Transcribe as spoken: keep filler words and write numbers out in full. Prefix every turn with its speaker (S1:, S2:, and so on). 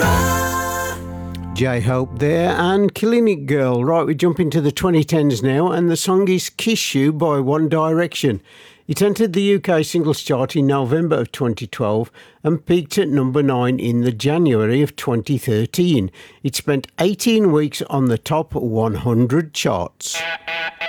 S1: J-Hope there and Killing It Girl. Right, we jump into the twenty tens now, and the song is Kiss You by One Direction. It entered the U K singles chart in November of twenty twelve and peaked at number nine in the January of twenty thirteen. It spent eighteen weeks on the top one hundred charts.